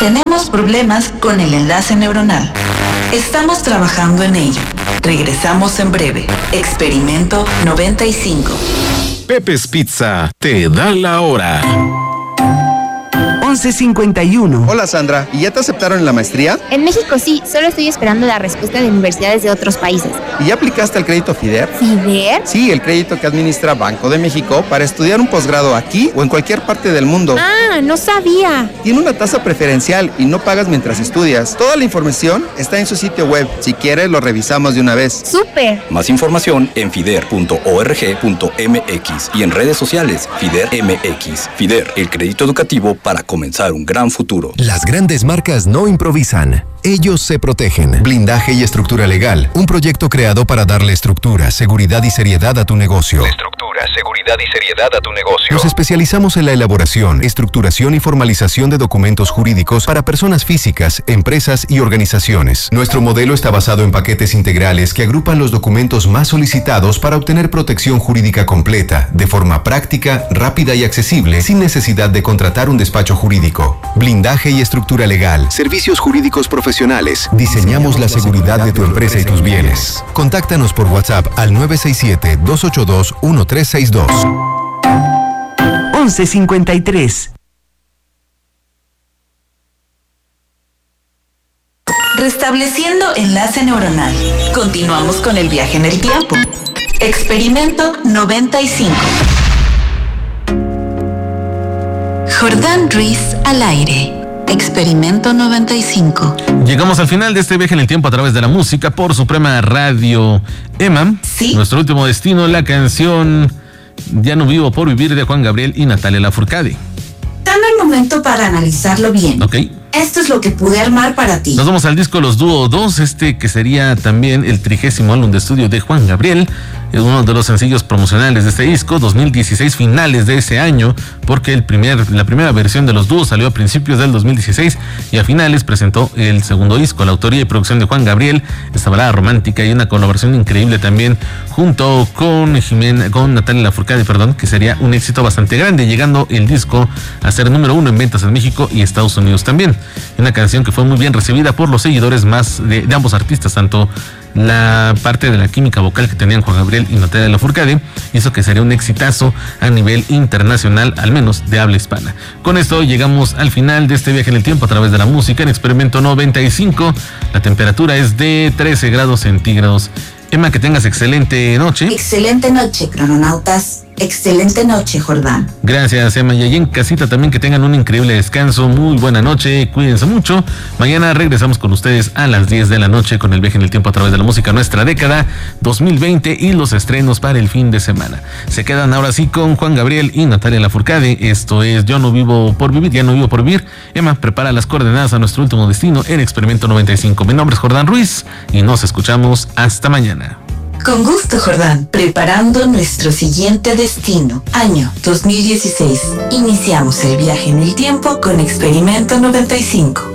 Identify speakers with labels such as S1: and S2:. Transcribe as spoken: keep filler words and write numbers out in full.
S1: Tenemos problemas con el enlace neuronal. Estamos trabajando en ello. Regresamos en breve. Experimento noventa y cinco.
S2: Pepe's Pizza te da la hora.
S3: once cincuenta y uno.
S4: Hola Sandra, ¿y ya te aceptaron en la maestría?
S5: En México sí, solo estoy esperando la respuesta de universidades de otros países.
S4: ¿Y ya aplicaste el crédito FIDER?
S5: ¿FIDER?
S4: Sí, el crédito que administra Banco de México para estudiar un posgrado aquí o en cualquier parte del mundo.
S5: Ah, no sabía.
S4: Tiene una tasa preferencial y no pagas mientras estudias. Toda la información está en su sitio web. Si quieres, lo revisamos de una vez.
S5: ¡Súper!
S6: Más información en fider punto org punto m x y en redes sociales FIDER M X. FIDER, el crédito educativo para comenzar un gran futuro.
S7: Las grandes marcas no improvisan. Ellos se protegen. Blindaje y estructura legal. Un proyecto creado para darle estructura, seguridad y seriedad a tu negocio.
S6: Estructura, seguridad y seriedad a tu negocio.
S7: Nos especializamos en la elaboración, estructuración y formalización de documentos jurídicos para personas físicas, empresas y organizaciones. Nuestro modelo está basado en paquetes integrales que agrupan los documentos más solicitados para obtener protección jurídica completa, de forma práctica, rápida y accesible, sin necesidad de contratar un despacho jurídico. Blindaje y estructura legal. Servicios jurídicos profesionales. Diseñamos la seguridad de tu empresa y tus bienes. Contáctanos por WhatsApp al nueve seis siete, dos ocho dos, uno tres seis dos.
S3: once cincuenta y tres.
S1: Restableciendo enlace neuronal. Continuamos con el viaje en el tiempo. Experimento noventa y cinco. Jordán Ruiz al aire. Experimento noventa y cinco.
S8: Llegamos al final de este viaje en el tiempo a través de la música por Suprema Radio. Emma,
S1: ¿sí?
S8: Nuestro último destino, la canción Ya no vivo por vivir de Juan Gabriel y Natalia Lafourcade.
S1: Dame un momento para analizarlo bien.
S8: Ok.
S1: Esto es lo que pude armar para ti.
S8: Nos vamos al disco Los Dúo dos, este que sería también el trigésimo álbum de estudio de Juan Gabriel. Es uno de los sencillos promocionales de este disco, dos mil dieciséis, finales de ese año, porque el primer, la primera versión de Los Dúos salió a principios del dos mil dieciséis y a finales presentó el segundo disco. La autoría y producción de Juan Gabriel, esta balada romántica y una colaboración increíble también junto con Jimena, con Natalia Lafourcade, perdón, que sería un éxito bastante grande, llegando el disco a ser número uno en ventas en México y Estados Unidos también. Una canción que fue muy bien recibida por los seguidores más de, de ambos artistas, tanto la parte de la química vocal que tenían Juan Gabriel y Natalia Lafourcade hizo que sería un exitazo a nivel internacional, al menos de habla hispana. Con esto llegamos al final de este viaje en el tiempo a través de la música en Experimento noventa y cinco. La temperatura es de trece grados centígrados. Emma, que tengas excelente noche.
S1: Excelente noche, crononautas. Excelente noche, Jordán.
S8: Gracias, Emma. Y allí en casita también que tengan un increíble descanso. Muy buena noche. Cuídense mucho. Mañana regresamos con ustedes a las diez de la noche con el viaje en el tiempo a través de la música Nuestra Década dos mil veinte y los estrenos para el fin de semana. Se quedan ahora sí con Juan Gabriel y Natalia Lafourcade. Esto es Yo no vivo por vivir, ya no vivo por vivir. Emma, prepara las coordenadas a nuestro último destino en Experimento noventa y cinco. Mi nombre es Jordán Ruiz y nos escuchamos hasta mañana.
S1: Con gusto, Jordán. Preparando nuestro siguiente destino. Año dos mil dieciséis. Iniciamos el viaje en el tiempo con Experimento noventa y cinco.